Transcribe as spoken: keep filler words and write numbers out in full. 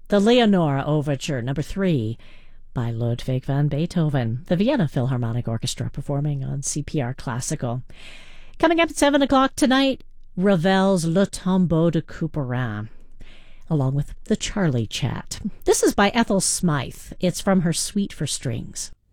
the Leonora Overture, number three, by Ludwig van Beethoven, the Vienna Philharmonic Orchestra performing on C P R Classical. Coming up at seven o'clock tonight, Ravel's Le Tombeau de Couperin, along with the Charlie Chat. This is by Ethel Smythe. It's from her Suite for Strings.